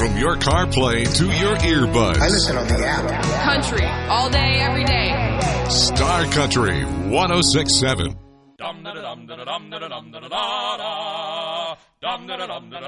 From your CarPlay to your earbuds. I listen on the app. Country, all day, every day. Star Country 106.7.